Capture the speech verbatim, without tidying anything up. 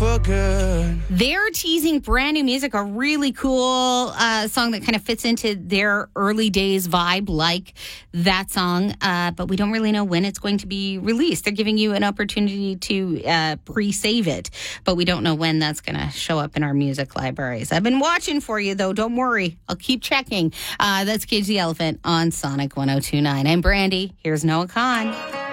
for good. They're teasing brand new music, a really cool uh, song that kind of fits into their early days vibe, like that song. Uh, but we don't really know when it's going to be released. They're giving you an opportunity to uh, pre-save it, but we don't know when that's going to show up in our music libraries. I've been watching for you, though. Don't worry. I'll keep checking. Uh, that's Cage the Elephant on Sonic one oh two point nine. I'm Brandy. Here's Noah Khan.